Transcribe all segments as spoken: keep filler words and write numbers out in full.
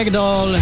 Dol.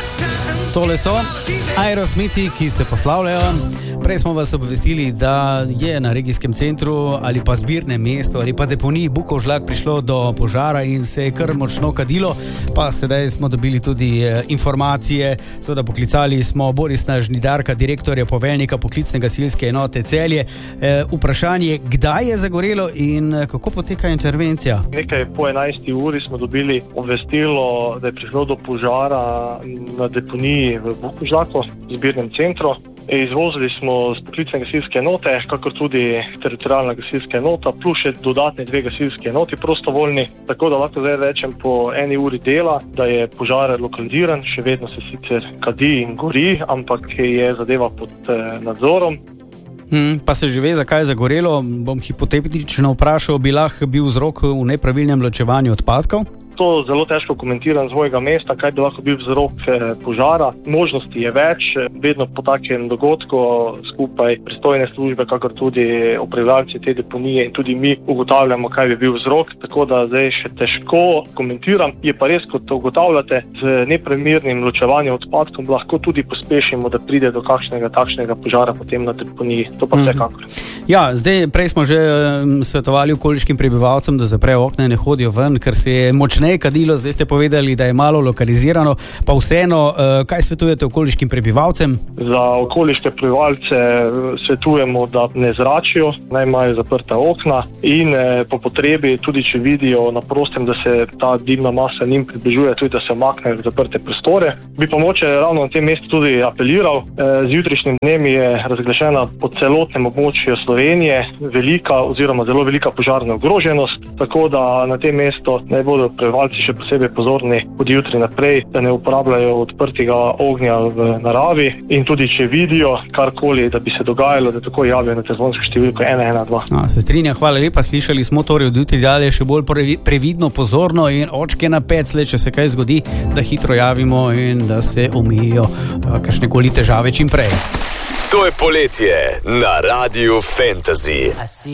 Tole so Aerosmithi, ki se poslavljajo. Prej smo vas obvestili, da je na regijskem centru ali pa zbirnem mestu ali pa deponiji Bukovžlak prišlo do požara in se je kar močno kadilo, pa sedaj smo dobili tudi informacije. Seveda poklicali smo Borisa Žnidarka, direktorja poveljnika poklicne gasilske enote Celje. E, vprašanje, kdaj je zagorelo in kako poteka intervencija? Nekaj po enajsti uri smo dobili obvestilo, da je prišlo do požara na deponiji v Bukovžlaku, zbirnem centru. Izvozili smo z poklicne gasilske enote, kakor tudi teritorialna gasilska enota, plus še dodatne dve gasilske enoti prostovoljni, tako da lahko zdaj rečem po eni uri dela, da je požar lokaliziran, še vedno se sicer kadi in gori, ampak je zadeva pod eh, nadzorom. Hmm, pa se že ve, zakaj je zagorelo. Bom hipotetično vprašal, bi lahko bil vzrok v nepravilnem ločevanju odpadkov? To zelo težko komentiram z mojega mesta, kaj bi lahko bil vzrok požara. Možnosti je več, vedno po takem dogodku skupaj pristojne službe, kakor tudi upravljalci te deponije in tudi mi ugotavljamo, kaj bi bil vzrok, tako da zdaj še težko komentiram. Je pa res, kot ugotavljate, z neprimernim ločevanjem odpadkov lahko tudi pospešimo, da pride do kakšnega takšnega požara potem na deponiji. To pa vsekakor. Ja, zdaj prej smo že um, svetovali okoliškim prebivalcem, da zaprejo okna in ne hodijo ven, ker se je močneje kadilo, zdaj ste povedali, da je malo lokalizirano, pa vseeno, kaj svetujete okoliškim prebivalcem? Za okoliške prebivalce svetujemo, da ne zračijo, naj imajo zaprta okna in po potrebi, tudi če vidijo na prostem, da se ta dimna masa njim približuje, tudi da se omaknejo v zaprte prostore. Bi pa moče ravno na tem mestu tudi apeliral. Z jutrišnjim dnem je razglašena po celotnem območju Slovenije velika oziroma zelo velika požarna ogroženost, tako da na tem mestu naj bodo prebivalci še posebej pozorni od jutri naprej, da ne uporabljajo odprtega ognja v naravi in tudi če vidijo karkoli, da bi se dogajalo, da tako javijo na telefonsko številko ena ena dva. A, se strinjam, hvala lepa, slišali smo torej od jutri dalje še bolj previdno, pozorno in očke na peclje, če se kaj zgodi, da hitro javimo in da se omejijo kakšnekoli težave čim prej. To je poletje na Radiu Fantasy.